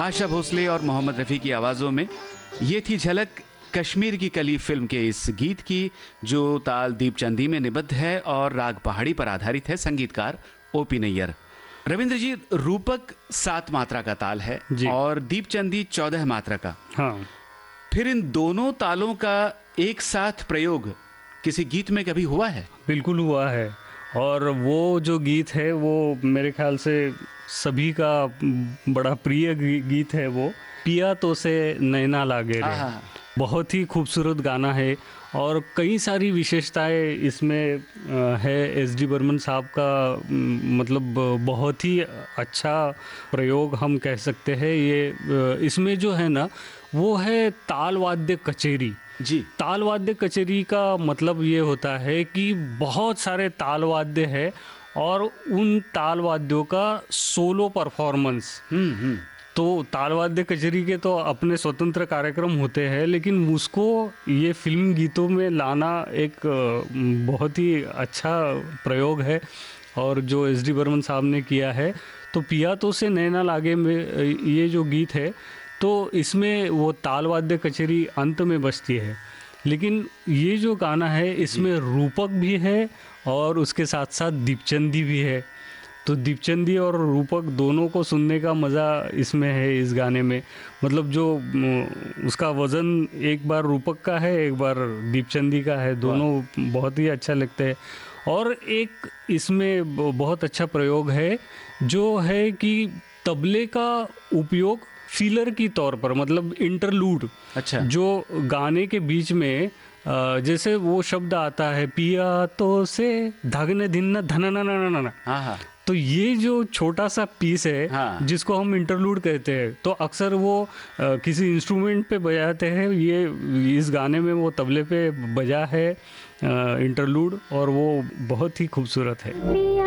आशा भोसले और मोहम्मद रफ़ी की आवाज़ों में ये थी झलक कश्मीर की कली फिल्म के इस गीत की, जो ताल दीपचंदी में निबद्ध है और राग पहाड़ी पर आधारित है। संगीतकार ओपी नैयर। रविंद्र जी, रूपक 7 मात्रा का ताल है और दीपचंदी 14 मात्रा का। हाँ। फिर इन दोनों तालों का एक साथ प्रयोग किसी गीत में कभी हुआ है? बिल्कुल हुआ है, और वो जो गीत है वो मेरे ख्याल से सभी का बड़ा प्रिय गीत है। वो पिया तो से नैना लागे रे, बहुत ही खूबसूरत गाना है और कई सारी विशेषताएं इसमें है। एस.डी. बर्मन साहब का मतलब बहुत ही अच्छा प्रयोग हम कह सकते हैं। ये इसमें जो है ना वो है ताल वाद्य कचेरी। जी, ताल वाद्य कचेरी का मतलब ये होता है कि बहुत सारे ताल वाद्य है और उन ताल वाद्यों का सोलो परफॉर्मेंस। तो ताल वाद्य कचेरी के तो अपने स्वतंत्र कार्यक्रम होते हैं, लेकिन उसको ये फिल्म गीतों में लाना एक बहुत ही अच्छा प्रयोग है और जो एस.डी. बर्मन साहब ने किया है। तो पिया तो से नैना लागे में ये जो गीत है, तो इसमें वो ताल वाद्य कचेरी अंत में बजती है, लेकिन ये जो गाना है इसमें रूपक भी है और उसके साथ साथ दीपचंदी भी है। तो दीपचंदी और रूपक दोनों को सुनने का मज़ा इसमें है, इस गाने में। मतलब जो उसका वज़न एक बार रूपक का है, एक बार दीपचंदी का है, दोनों बहुत ही अच्छा लगते हैं। और एक इसमें बहुत अच्छा प्रयोग है जो है कि तबले का उपयोग फिलर की तौर पर, मतलब इंटरलूड। अच्छा। जो गाने के बीच में जैसे वो शब्द आता है पिया तो से धगने धिन्न धनना, हाँ, तो ये जो छोटा सा पीस है, हाँ, जिसको हम इंटरलूड कहते हैं, तो अक्सर वो किसी इंस्ट्रूमेंट पे बजाते हैं। ये इस गाने में वो तबले पे बजा है इंटरलूड, और वो बहुत ही खूबसूरत है।